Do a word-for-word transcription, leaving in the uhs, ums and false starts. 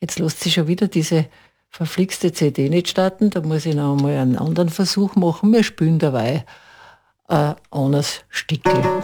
jetzt lässt sich schon wieder diese verflixte C D nicht starten, da muss ich noch einmal einen anderen Versuch machen. Wir spielen dabei ein anderes Stickel.